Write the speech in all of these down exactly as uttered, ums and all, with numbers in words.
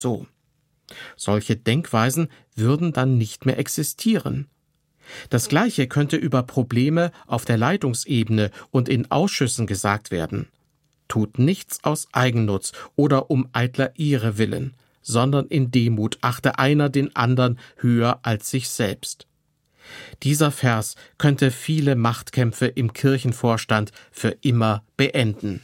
so. Solche Denkweisen würden dann nicht mehr existieren. Das Gleiche könnte über Probleme auf der Leitungsebene und in Ausschüssen gesagt werden. Tut nichts aus Eigennutz oder um eitler Ehre willen, sondern in Demut achte einer den anderen höher als sich selbst. Dieser Vers könnte viele Machtkämpfe im Kirchenvorstand für immer beenden.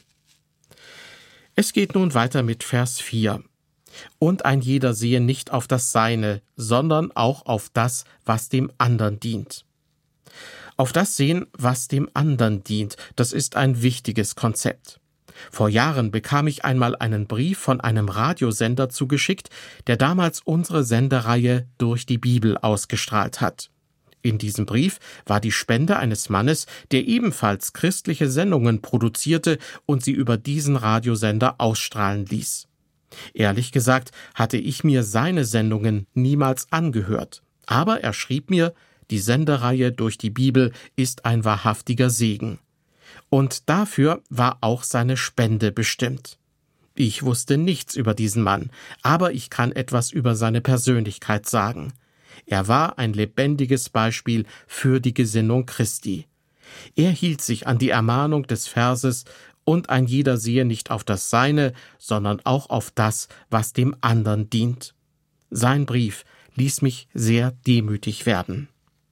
Es geht nun weiter mit Vers vier. Und ein jeder sehe nicht auf das Seine, sondern auch auf das, was dem anderen dient. Auf das sehen, was dem anderen dient, das ist ein wichtiges Konzept. Vor Jahren bekam ich einmal einen Brief von einem Radiosender zugeschickt, der damals unsere Sendereihe Durch die Bibel ausgestrahlt hat. In diesem Brief war die Spende eines Mannes, der ebenfalls christliche Sendungen produzierte und sie über diesen Radiosender ausstrahlen ließ. Ehrlich gesagt hatte ich mir seine Sendungen niemals angehört, aber er schrieb mir, die Sendereihe Durch die Bibel ist ein wahrhaftiger Segen. Und dafür war auch seine Spende bestimmt. Ich wusste nichts über diesen Mann, aber ich kann etwas über seine Persönlichkeit sagen. Er war ein lebendiges Beispiel für die Gesinnung Christi. Er hielt sich an die Ermahnung des Verses: Und ein jeder sehe nicht auf das Seine, sondern auch auf das, was dem anderen dient. Sein Brief ließ mich sehr demütig werden.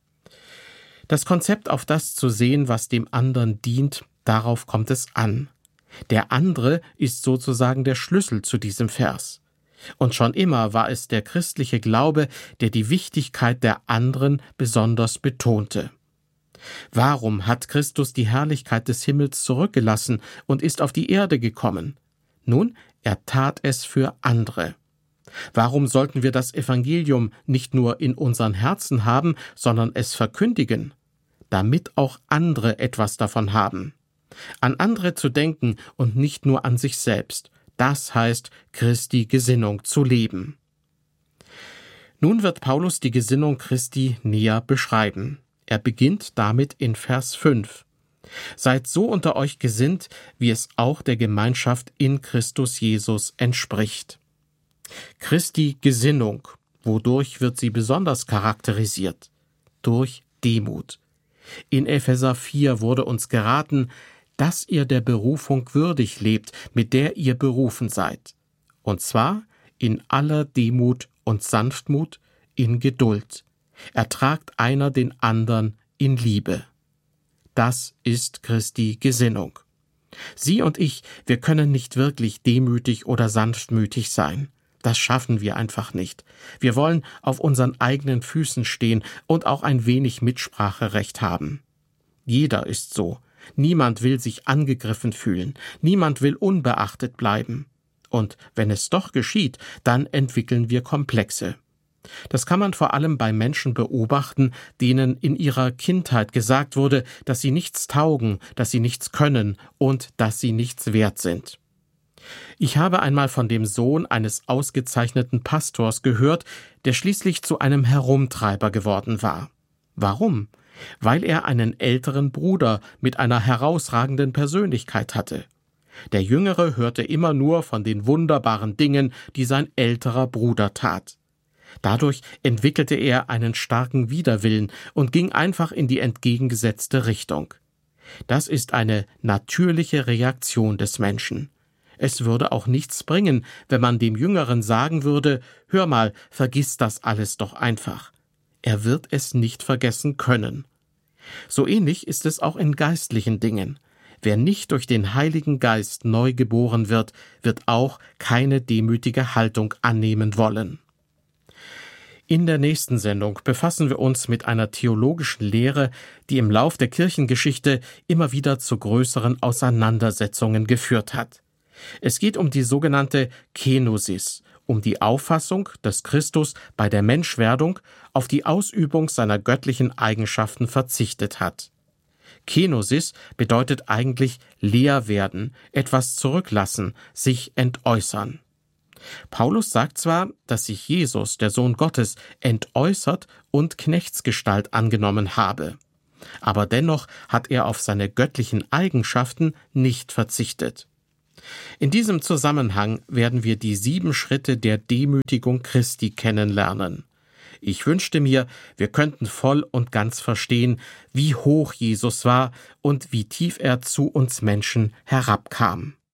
Das Konzept, auf das zu sehen, was dem anderen dient, darauf kommt es an. Der andere ist sozusagen der Schlüssel zu diesem Vers. Und schon immer war es der christliche Glaube, der die Wichtigkeit der anderen besonders betonte. Warum hat Christus die Herrlichkeit des Himmels zurückgelassen und ist auf die Erde gekommen? Nun, er tat es für andere. Warum sollten wir das Evangelium nicht nur in unseren Herzen haben, sondern es verkündigen? Damit auch andere etwas davon haben. An andere zu denken und nicht nur an sich selbst, das heißt, Christi Gesinnung zu leben. Nun wird Paulus die Gesinnung Christi näher beschreiben. Er beginnt damit in Vers fünf. Seid so unter euch gesinnt, wie es auch der Gemeinschaft in Christus Jesus entspricht. Christi Gesinnung, wodurch wird sie besonders charakterisiert? Durch Demut. In Epheser vier wurde uns geraten, dass ihr der Berufung würdig lebt, mit der ihr berufen seid. Und zwar in aller Demut und Sanftmut, in Geduld. Ertragt einer den anderen in Liebe. Das ist Christi Gesinnung. Sie und ich, wir können nicht wirklich demütig oder sanftmütig sein. Das schaffen wir einfach nicht. Wir wollen auf unseren eigenen Füßen stehen und auch ein wenig Mitspracherecht haben. Jeder ist so. Niemand will sich angegriffen fühlen. Niemand will unbeachtet bleiben. Und wenn es doch geschieht, dann entwickeln wir Komplexe. Das kann man vor allem bei Menschen beobachten, denen in ihrer Kindheit gesagt wurde, dass sie nichts taugen, dass sie nichts können und dass sie nichts wert sind. Ich habe einmal von dem Sohn eines ausgezeichneten Pastors gehört, der schließlich zu einem Herumtreiber geworden war. Warum? Weil er einen älteren Bruder mit einer herausragenden Persönlichkeit hatte. Der Jüngere hörte immer nur von den wunderbaren Dingen, die sein älterer Bruder tat. Dadurch entwickelte er einen starken Widerwillen und ging einfach in die entgegengesetzte Richtung. Das ist eine natürliche Reaktion des Menschen. Es würde auch nichts bringen, wenn man dem Jüngeren sagen würde, hör mal, vergiss das alles doch einfach. Er wird es nicht vergessen können. So ähnlich ist es auch in geistlichen Dingen. Wer nicht durch den Heiligen Geist neu geboren wird, wird auch keine demütige Haltung annehmen wollen. In der nächsten Sendung befassen wir uns mit einer theologischen Lehre, die im Lauf der Kirchengeschichte immer wieder zu größeren Auseinandersetzungen geführt hat. Es geht um die sogenannte Kenosis, um die Auffassung, dass Christus bei der Menschwerdung auf die Ausübung seiner göttlichen Eigenschaften verzichtet hat. Kenosis bedeutet eigentlich leer werden, etwas zurücklassen, sich entäußern. Paulus sagt zwar, dass sich Jesus, der Sohn Gottes, entäußert und Knechtsgestalt angenommen habe, aber dennoch hat er auf seine göttlichen Eigenschaften nicht verzichtet. In diesem Zusammenhang werden wir die sieben Schritte der Demütigung Christi kennenlernen. Ich wünschte mir, wir könnten voll und ganz verstehen, wie hoch Jesus war und wie tief er zu uns Menschen herabkam.